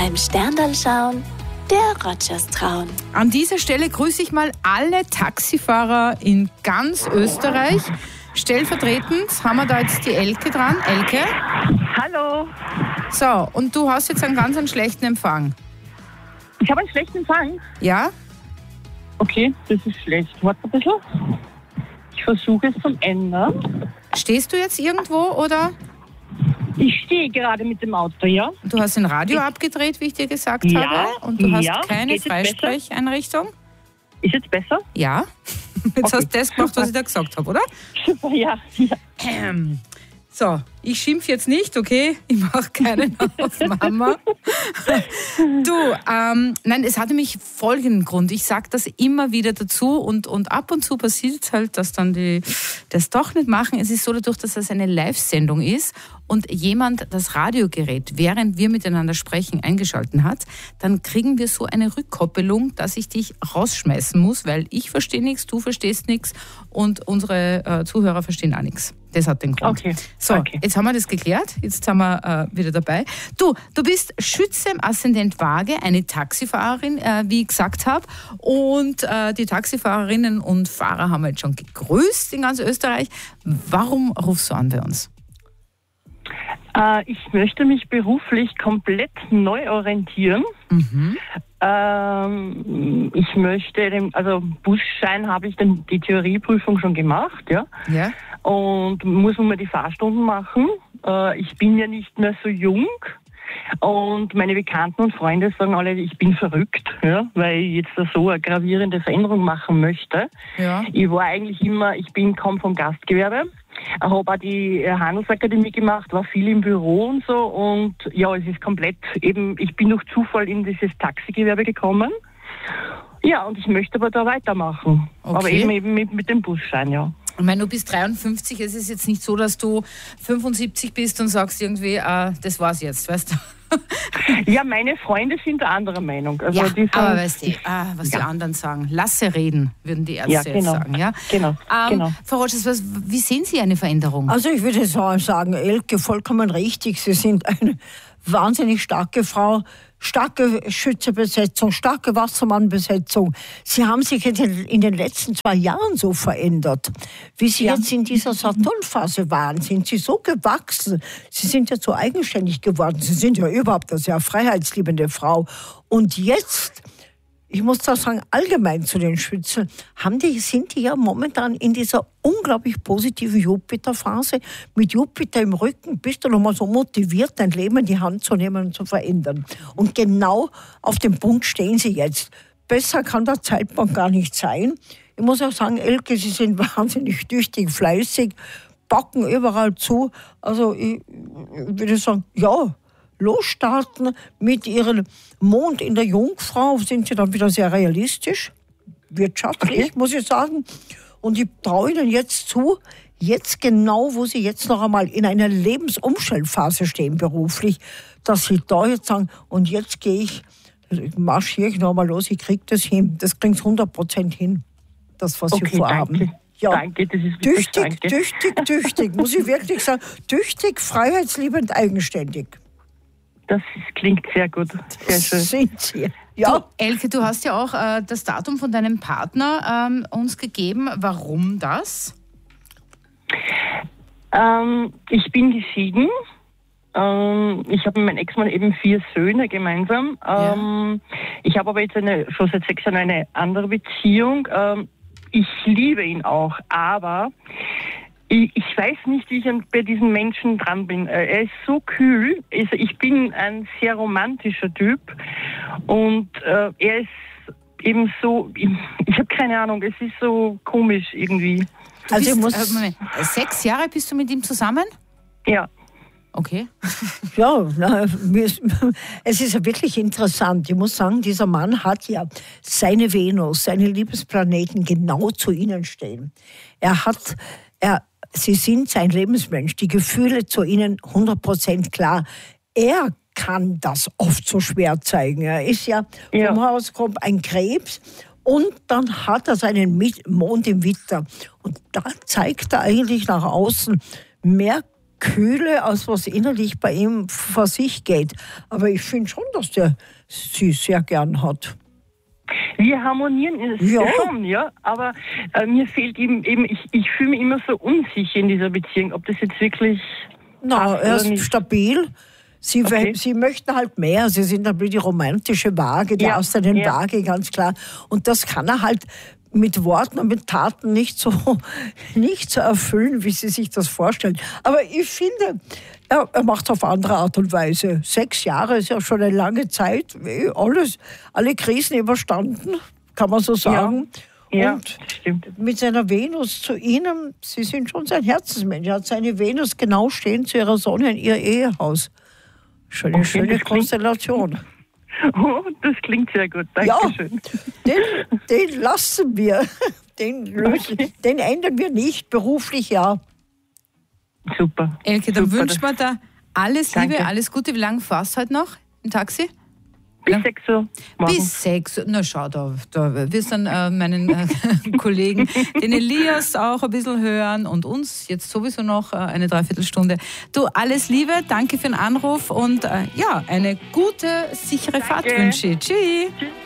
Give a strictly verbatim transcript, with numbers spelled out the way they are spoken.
Beim Sterndal schauen, der Rogers trauen. An dieser Stelle grüße ich mal alle Taxifahrer in ganz Österreich. Stellvertretend haben wir da jetzt die Elke dran. Elke? Hallo. So, und du hast jetzt einen ganz einen schlechten Empfang. Ich habe einen schlechten Empfang? Ja? Okay, das ist schlecht. Warte ein bisschen. Ich versuche es zum Ändern. Stehst du jetzt irgendwo, oder? Ich stehe gerade mit dem Auto, ja. Du hast ein Radio ich, abgedreht, wie ich dir gesagt ja, habe. Und du hast ja, keine Freisprecheinrichtung. Ist jetzt besser? Ja. Jetzt okay. hast du das gemacht, was ich da gesagt habe, oder? Super, ja. ja. Ähm. So, ich schimpfe jetzt nicht, okay? Ich mache keinen auf Mama. Du, ähm, nein, es hat nämlich folgenden Grund. Ich sage das immer wieder dazu und, und ab und zu passiert es halt, dass dann die das doch nicht machen. Es ist so dadurch, dass das eine Live-Sendung ist und jemand das Radiogerät, während wir miteinander sprechen, eingeschalten hat, dann kriegen wir so eine Rückkoppelung, dass ich dich rausschmeißen muss, weil ich verstehe nichts, du verstehst nichts und unsere äh, Zuhörer verstehen auch nichts. Das hat den Grund. Okay. So, okay. Jetzt haben wir das geklärt. Jetzt sind wir äh, wieder dabei. Du, du bist Schütze im Aszendent Waage, eine Taxifahrerin, äh, wie ich gesagt habe. Und äh, die Taxifahrerinnen und Fahrer haben wir jetzt schon gegrüßt in ganz Österreich. Warum rufst du an bei uns? Äh, ich möchte mich beruflich komplett neu orientieren. Mhm. Ähm, ich möchte, den, also Busschein habe ich den, die Theorieprüfung schon gemacht, ja. Ja. Und muss nun mal die Fahrstunden machen. Äh, ich bin ja nicht mehr so jung. Und meine Bekannten und Freunde sagen alle, ich bin verrückt, ja, weil ich jetzt so eine gravierende Veränderung machen möchte. Ja. Ich war eigentlich immer, ich bin kaum vom Gastgewerbe. Ich habe auch die Handelsakademie gemacht, war viel im Büro und so. Und ja, es ist komplett eben, ich bin durch Zufall in dieses Taxigewerbe gekommen. Ja, und ich möchte aber da weitermachen. Okay. Aber eben, eben mit, mit dem Busschein, ja. Ich meine, du bist dreiundfünfzig, es ist jetzt nicht so, dass du fünfundsiebzig bist und sagst irgendwie, ah, das war's jetzt, weißt du? Ja, meine Freunde sind anderer Meinung. Also ja, die aber weißt du, ah, was ja. die anderen sagen, lasse reden, würden die Ärzte ja, genau. jetzt sagen. Ja? Genau, ähm, genau. Frau Rogers, was, wie sehen Sie eine Veränderung? Also ich würde sagen, Elke, vollkommen richtig. Sie sind eine wahnsinnig starke Frau, starke Schützebesetzung, starke Wassermannbesetzung. Sie haben sich in den letzten zwei Jahren so verändert. Wie Sie ja. jetzt in dieser Saturnphase waren, sind Sie so gewachsen. Sie sind ja so eigenständig geworden. Sie sind ja überhaupt eine sehr freiheitsliebende Frau. Und jetzt, ich muss da sagen, allgemein zu den Schützen, haben die, sind die ja momentan in dieser unglaublich positiven Jupiter-Phase. Mit Jupiter im Rücken bist du nochmal so motiviert, dein Leben in die Hand zu nehmen und zu verändern. Und genau auf dem Punkt stehen sie jetzt. Besser kann der Zeitpunkt gar nicht sein. Ich muss auch sagen, Elke, sie sind wahnsinnig tüchtig, fleißig, packen überall zu. Also ich würde sagen, ja, losstarten mit ihrem Mond in der Jungfrau, sind sie dann wieder sehr realistisch, wirtschaftlich, okay. muss ich sagen. Und ich traue ihnen jetzt zu, jetzt genau, wo sie jetzt noch einmal in einer Lebensumstellphase stehen beruflich, dass sie da jetzt sagen, und jetzt gehe ich, marschiere ich noch einmal los, ich kriege das hin. Das kriegt hundert Prozent hin, das, was okay, sie vorhaben. Danke. Ja, danke, das ist tüchtig, danke. tüchtig, tüchtig, muss ich wirklich sagen. Tüchtig, freiheitsliebend, eigenständig. Das klingt sehr gut, sehr schön. Sind Sie. Ja. Du, Elke, du hast ja auch äh, das Datum von deinem Partner ähm, uns gegeben. Warum das? Ähm, ich bin geschieden. Ähm, ich habe mit meinem Ex-Mann eben vier Söhne gemeinsam. Ähm, ja. Ich habe aber jetzt eine, schon seit sechs Jahren eine andere Beziehung. Ähm, ich liebe ihn auch, aber ich, ich weiß nicht, wie ich bei diesen Menschen dran bin. Er ist so kühl. Ich bin ein sehr romantischer Typ und äh, er ist eben so, ich, ich habe keine Ahnung, es ist so komisch irgendwie. Du also bist, muss äh, Moment, sechs Jahre bist du mit ihm zusammen? Ja. Okay. Ja, na, es ist ja wirklich interessant. Ich muss sagen, dieser Mann hat ja seine Venus, seine Liebesplaneten genau zu Ihnen stehen. Er hat, er, Sie sind sein Lebensmensch, die Gefühle zu Ihnen hundert Prozent klar. Er kann das oft so schwer zeigen. Er ist ja, ja. vom Horoskop ein Krebs. Und dann hat er seinen Mond im Widder. Und da zeigt er eigentlich nach außen mehr Kühle, als was innerlich bei ihm vor sich geht. Aber ich finde schon, dass der sie sehr gern hat. Wir harmonieren es Ja. schon, ja, aber äh, mir fehlt ihm eben, ich, ich fühle mich immer so unsicher in dieser Beziehung, ob das jetzt wirklich Na, passt er oder ist nicht. stabil. Sie, Okay. sie möchten halt mehr. Sie sind ein bisschen die romantische Waage, die Ja, außerdem ja. Waage, ganz klar. Und das kann er halt mit Worten und mit Taten nicht so, nicht so erfüllen, wie sie sich das vorstellen. Aber ich finde, er, er macht es auf andere Art und Weise. Sechs Jahre ist ja schon eine lange Zeit. Alles, alle Krisen überstanden, kann man so sagen. Ja, Und stimmt. mit seiner Venus zu Ihnen, Sie sind schon sein Herzensmensch. Er hat seine Venus genau stehen zu Ihrer Sonne in Ihr Ehehaus. Schon eine Okay, schöne das klingt- Konstellation. Oh, das klingt sehr gut, Ja, Dankeschön. den, den lassen wir. Den, lösen, Okay. den ändern wir nicht, beruflich ja. Super. Elke, dann Super, wünschen wir dir alles Liebe, Danke. alles Gute. Wie lange fährst du heute noch im Taxi? Bis Ja. sechs Uhr morgens. Bis sechs. Na schau, da, da wirst dann äh, meinen äh, Kollegen, den Elias auch ein bisschen hören und uns jetzt sowieso noch äh, eine Dreiviertelstunde. Du, alles Liebe, danke für den Anruf und äh, ja, eine gute, sichere Fahrt Danke. wünsche ich. Tschüss.